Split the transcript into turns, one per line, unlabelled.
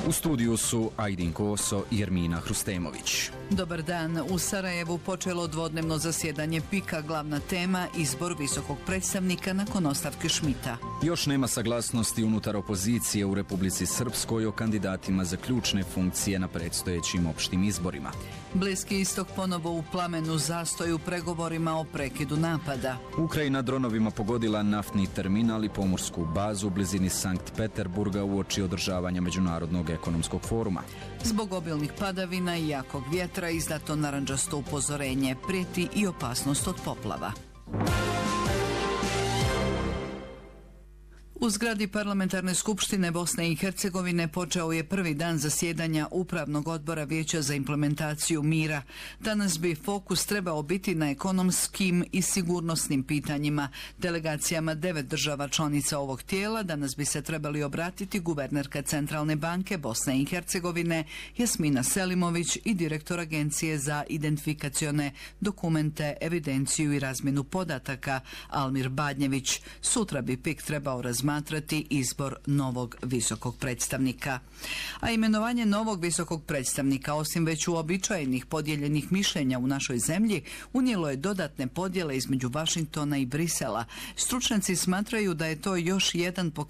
U studiju su Ajdin Koso i Ermina Hrustemović.
Dobar dan. U Sarajevu počelo dvodnevno zasjedanje PIK-a, glavna tema izbor visokog predstavnika nakon ostavke Šmita.
Još nema saglasnosti unutar opozicije u Republici Srpskoj o kandidatima za ključne funkcije na predstojećim opštim izborima.
Bliski istok ponovo u plamenu, zastoj u pregovorima o prekidu napada.
Ukrajina dronovima pogodila naftni terminal i pomorsku bazu u blizini Sankt Peterburga uoči održavanja Međunarodnog ekonomskog foruma.
Zbog obilnih padavina i jakog vjetra izdato narandžasto upozorenje, prijeti i opasnost od poplava. U zgradi Parlamentarne skupštine Bosne i Hercegovine počeo je prvi dan zasjedanja Upravnog odbora Vijeća za implementaciju mira. Danas bi fokus trebao biti na ekonomskim i sigurnosnim pitanjima. Delegacijama 9 država članica ovog tijela danas bi se trebali obratiti guvernerka Centralne banke Bosne i Hercegovine Jasmina Selimović i direktor Agencije za identifikacione dokumente, evidenciju i razmjenu podataka Almir Badnjević. Sutra bi PIK trebao razmatrati izbor novog visokog predstavnika. A imenovanje novog visokog predstavnika, osim već uobičajenih podijeljenih mišljenja u našoj zemlji, unijelo je dodatne podjele između Vašingtona i Brisela. Stručnjaci smatraju da je to još jedan pokazatelj